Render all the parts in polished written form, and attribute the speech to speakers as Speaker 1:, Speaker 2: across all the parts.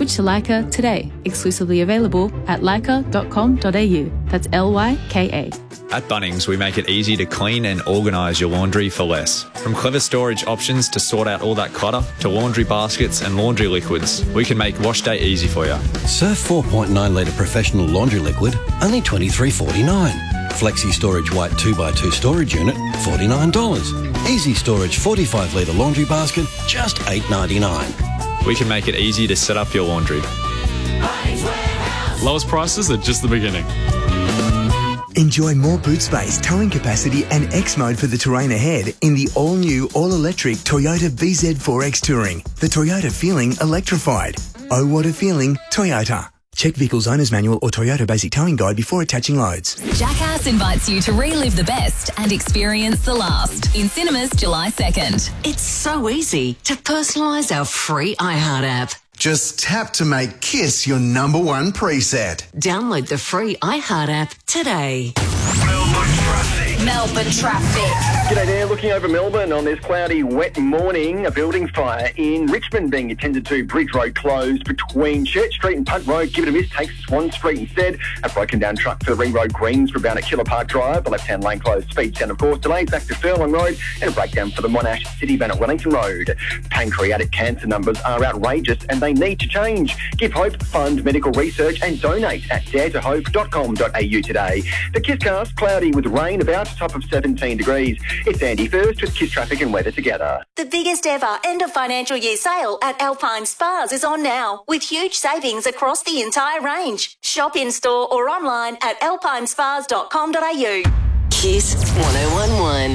Speaker 1: Switch to Leica today. Exclusively available at leica.com.au. That's LYKA.
Speaker 2: At Bunnings, we make it easy to clean and organise your laundry for less. From clever storage options to sort out all that clutter, to laundry baskets and laundry liquids, we can make wash day easy for you.
Speaker 3: Surf 4.9 litre professional laundry liquid, only $23.49. Flexi Storage White 2x2 storage unit, $49. Easy Storage 45 litre laundry basket, just $8.99.
Speaker 2: We can make it easy to set up your laundry.
Speaker 4: Lowest prices are just the beginning.
Speaker 5: Enjoy more boot space, towing capacity and X mode for the terrain ahead in the all-new, all-electric Toyota BZ4X Touring. The Toyota feeling electrified. Oh, what a feeling, Toyota. Check Vehicle's Owner's Manual or Toyota Basic Towing Guide before attaching loads.
Speaker 6: Jackass invites you to relive the best and experience the last in cinemas July 2nd.
Speaker 7: It's so easy to personalise our free iHeart app.
Speaker 8: Just tap to make Kiss your number one preset.
Speaker 7: Download the free iHeart app today.
Speaker 6: Melbourne traffic.
Speaker 9: G'day there, looking over Melbourne on this cloudy, wet morning. A building fire in Richmond being attended to. Bridge Road closed between Church Street and Punt Road. Give it a miss, takes Swan Street instead. A broken down truck for the Ring Road Greens bound at Killer Park Drive. The left-hand lane closed, speed down of course. Delays back to Furlong Road and a breakdown for the Monash City van at Wellington Road. Pancreatic cancer numbers are outrageous and they need to change. Give hope, fund medical research and donate at daretohope.com.au today. The Kisscast, cloudy with rain about, top of 17 degrees. It's Andy First with Kiss Traffic and Weather together.
Speaker 10: The biggest ever end of financial year sale at Alpine Spas is on now, with huge savings across the entire range. Shop in store or online at alpinespas.com.au.
Speaker 7: Kiss 1011.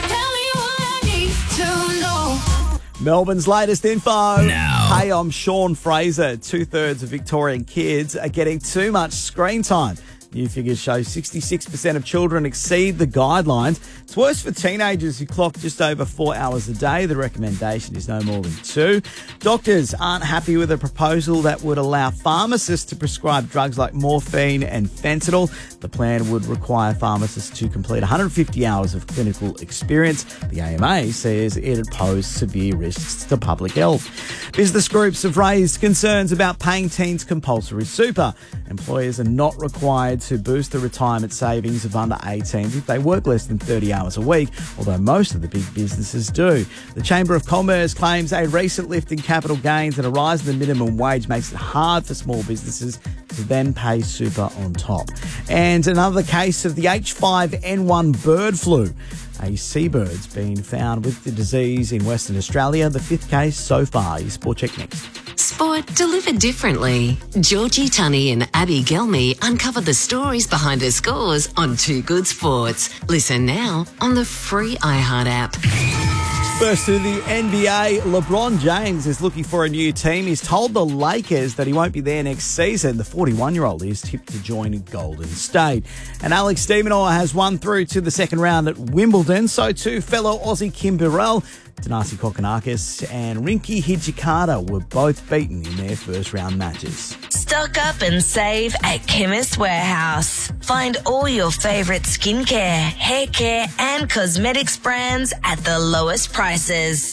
Speaker 11: Melbourne's latest info.
Speaker 12: Now.
Speaker 11: Hey, I'm Sean Fraser. 2/3 of Victorian kids are getting too much screen time. New figures show 66% of children exceed the guidelines. It's worse for teenagers who clock just over 4 hours a day. The recommendation is no more than 2. Doctors aren't happy with a proposal that would allow pharmacists to prescribe drugs like morphine and fentanyl. The plan would require pharmacists to complete 150 hours of clinical experience. The AMA says it would pose severe risks to public health. Business groups have raised concerns about paying teens compulsory super. Employers are not required to boost the retirement savings of under 18s if they work less than 30 hours a week, although most of the big businesses do. The Chamber of Commerce claims a recent lift in capital gains and a rise in the minimum wage makes it hard for small businesses to then pay super on top. And another case of the H5N1 bird flu. A seabird's been found with the disease in Western Australia, the 5th case so far. Your Sport Check next.
Speaker 7: Sport delivered differently. Georgie Tunney and Abby Gelmy uncover the stories behind her scores on Too Good Sports. Listen now on the free iHeart app.
Speaker 11: First to the NBA, LeBron James is looking for a new team. He's told the Lakers that he won't be there next season. The 41-year-old is tipped to join Golden State. And Alex de Minaur has won through to the second round at Wimbledon. So too fellow Aussie Kim Burrell, Thanasi Kokkinakis and Rinky Hijikata were both beaten in their first round matches.
Speaker 13: Stock up and save at Chemist Warehouse. Find all your favourite skincare, hair care and cosmetics brands at the lowest prices.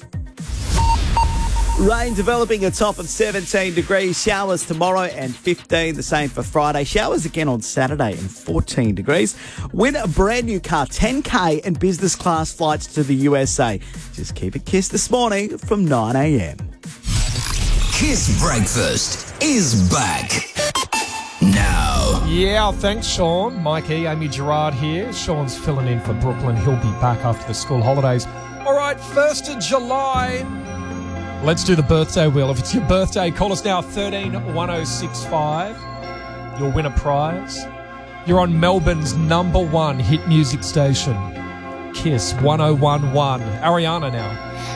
Speaker 11: Rain developing a top of 17 degrees. Showers tomorrow and 15. The same for Friday. Showers again on Saturday and 14 degrees. Win a brand new car, 10K and business class flights to the USA. Just keep it Kiss this morning from 9 a.m.
Speaker 12: Kiss Breakfast is back. Now.
Speaker 14: Yeah, thanks, Sean. Mikey, Amy Gerard here. Sean's filling in for Brooklyn. He'll be back after the school holidays. All right, 1st of July. Let's do the birthday wheel. If it's your birthday, call us now, 131065. You'll win a prize. You're on Melbourne's #1 hit music station, Kiss 1011. Ariana now.